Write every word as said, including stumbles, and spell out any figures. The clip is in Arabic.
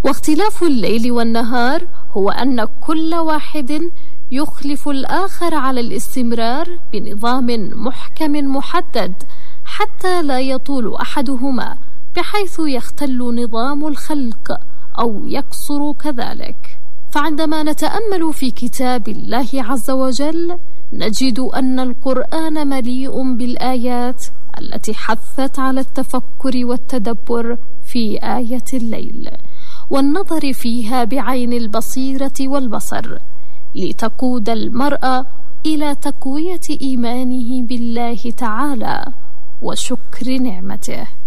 واختلاف الليل والنهار هو أن كل واحد يخلف الآخر على الاستمرار بنظام محكم محدد حتى لا يطول أحدهما بحيث يختل نظام الخلق أو يكسر كذلك. فعندما نتأمل في كتاب الله عز وجل نجد أن القرآن مليء بالآيات التي حثت على التفكر والتدبر في آية الليل والنظر فيها بعين البصيرة والبصر لتقود المرء إلى تقوية إيمانه بالله تعالى وشكر نعمته.